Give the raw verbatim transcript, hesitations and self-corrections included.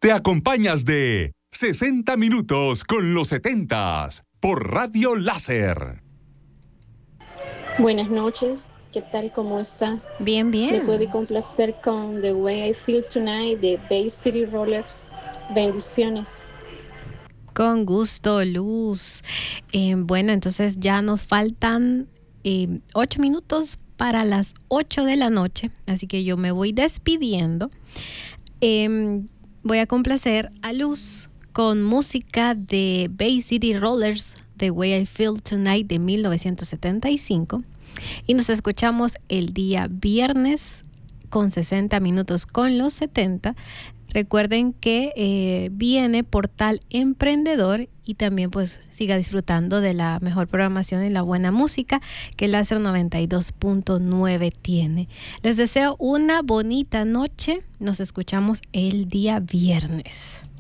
Te acompañas de sesenta minutos con los setentas por Radio Láser. Buenas noches, ¿qué tal? ¿Cómo está? Bien, bien. Me puede complacer con The Way I Feel Tonight de Bay City Rollers. Bendiciones. Con gusto, Luz. Eh, bueno, entonces ya nos faltan eh, ocho minutos para las ocho de la noche, así que yo me voy despidiendo. Eh, voy a complacer a Luz con música de Bay City Rollers, The Way I Feel Tonight de mil novecientos setenta y cinco. Y nos escuchamos el día viernes con sesenta minutos con los setenta. Recuerden que eh, viene Portal Emprendedor y también pues siga disfrutando de la mejor programación y la buena música que Láser noventa y dos punto nueve tiene. Les deseo una bonita noche. Nos escuchamos el día viernes.